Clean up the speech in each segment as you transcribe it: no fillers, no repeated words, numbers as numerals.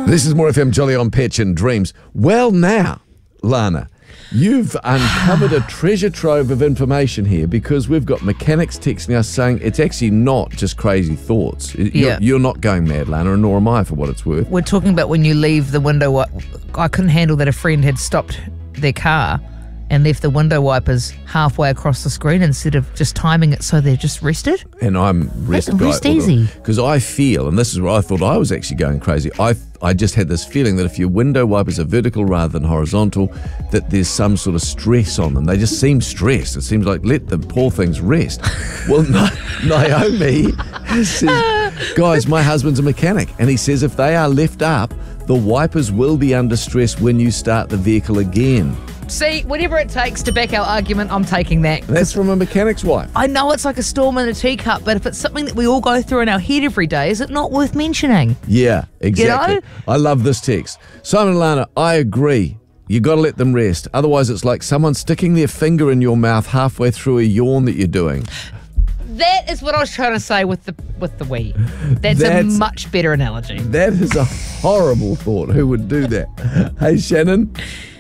This is More FM, Jolly on Pitch and Dreams. Well, now, Lana, you've uncovered a treasure trove of information here because we've got mechanics texting us saying it's actually not just crazy thoughts. You're not going mad, Lana, and nor am I, for what it's worth. We're talking about when you leave the window. I couldn't handle that a friend had stopped their car and left the window wipers halfway across the screen instead of just timing it so they're just rested. And I'm rested. Rest easy. Because I feel, and this is where I thought I was actually going crazy, I just had this feeling that if your window wipers are vertical rather than horizontal, that there's some sort of stress on them. They just seem stressed. It seems like, let the poor things rest. Well, Naomi says, guys, my husband's a mechanic, and he says if they are left up, the wipers will be under stress when you start the vehicle again. See, whatever it takes to back our argument, I'm taking that. That's from a mechanic's wife. I know it's like a storm in a teacup, but if it's something that we all go through in our head every day, is it not worth mentioning? Yeah, exactly. You know? I love this text. Simon and Lana, I agree. You got to let them rest. Otherwise, it's like someone sticking their finger in your mouth halfway through a yawn that you're doing. That is what I was trying to say with the wee. That's a much better analogy. That is a horrible thought. Who would do that? Hey, Shannon.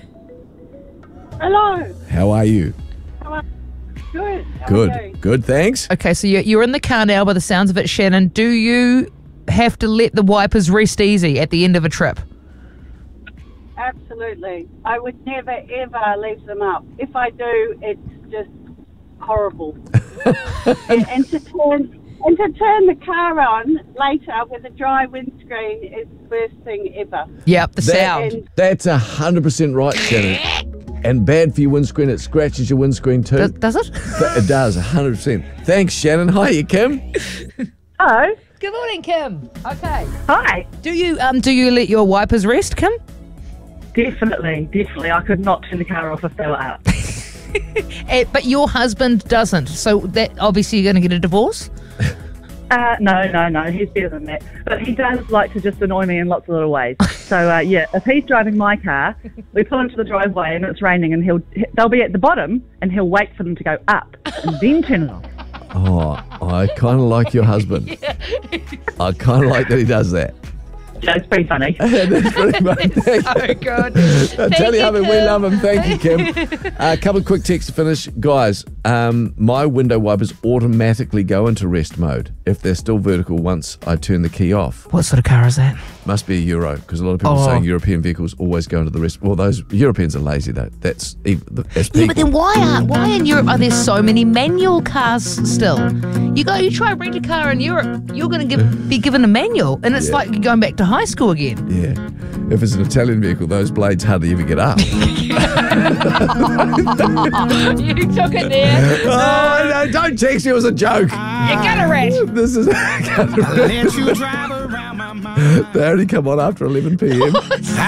Hello. How are you? Good. How Good. are you? Good, thanks. Okay, so you're in the car now by the sounds of it, Shannon. Do you have to let the wipers rest easy at the end of a trip? Absolutely. I would never, ever leave them up. If I do, it's just horrible. and to turn the car on later with a dry windscreen is the worst thing ever. Yep, the sound. That's 100% right, Shannon. And bad for your windscreen. It scratches your windscreen too. Does it? It does, 100%. Thanks, Shannon. Hi, Kim. Hello. Good morning, Kim. Okay. Hi. Do you let your wipers rest, Kim? Definitely. I could not turn the car off if they were up. But your husband doesn't. So that obviously you're going to get a divorce? No. He's better than that. But he does like to just annoy me in lots of little ways. So, if he's driving my car, we pull into the driveway and it's raining and they'll be at the bottom and he'll wait for them to go up and then turn it off. Oh, I kind of like your husband. I kind of like that he does that. Yeah, it's pretty funny. That's pretty funny. So good. I tell you how we love him. Thank you, Kim. A couple of quick texts to finish. Guys, my window wipers automatically go into rest mode if they're still vertical once I turn the key off. What sort of car is that? Must be a Euro, because a lot of people are saying European vehicles always go into the rest. Well, those Europeans are lazy, though. That's people. Yeah, but then why in Europe are there so many manual cars still? You try to rent a car in Europe, you're going to be given a manual, and it's like you're going back to high school again. Yeah. If it's an Italian vehicle, those blades hardly ever get up. You took it there. Oh, no, don't text me. It was a joke. You gutter rat. This is Let you drive around my mind. They only come on after 11 p.m.